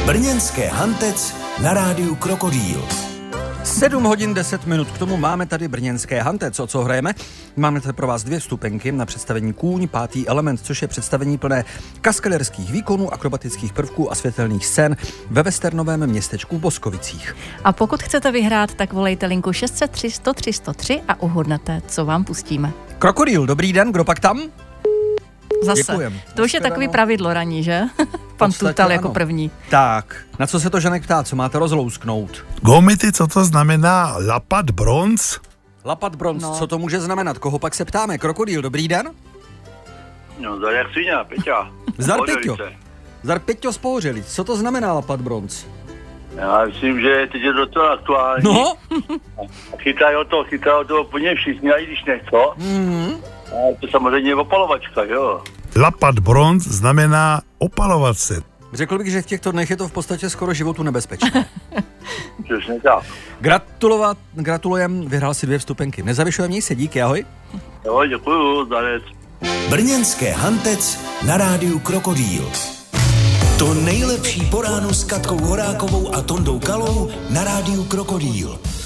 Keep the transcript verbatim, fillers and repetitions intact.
Brněnské Hantec na rádiu Krokodýl. sedm hodin deset minut, k tomu máme tady brněnské Hantec. O co hrajeme? Máme tady pro vás dvě vstupenky na představení Kůň, pátý element, což je představení plné kaskaderských výkonů, akrobatických prvků a světelných scén ve westernovém městečku v Boskovicích. A pokud chcete vyhrát, tak volejte linku šest set tři sto tři sto tři a uhodnete, co vám pustíme. Krokodýl, dobrý den, kdo pak tam? Zase. Děkujem. To už je takový pravidlo ranní, že? Pan Tutal jako první. Tak, na co se to Žanek ptá, co máte rozlousknout? Gomity, co to znamená lapat bronz? Lapat bronz, No. co to může znamenat? Koho pak se ptáme? Krokodýl, dobrý den? No, zdar jak svině, Peťa. Zdar Pohořelice. Peťo. Zdar Peťo z Pohořelic. Co to znamená lapat bronz? Já myslím, že teď je docela aktuální. No? A chytají o to, chytají o to úplně všichni, i když nechco. Mhm. A to samozřejmě je opalovačka, jo. Lapat bronz znamená opalovat se. Řekl bych, že v těchto dnech je to v podstatě skoro životu nebezpečné. Přesně tak. Gratulovat, gratulujem, vyhrál si dvě vstupenky. Nezavyšujem, měj se, díky, ahoj. Jo, děkuju, zdarec. Brněnské Hantec na rádiu Krokodýl. To nejlepší po ránu s Katkou Horákovou a Tondou Kalou na rádiu Krokodýl.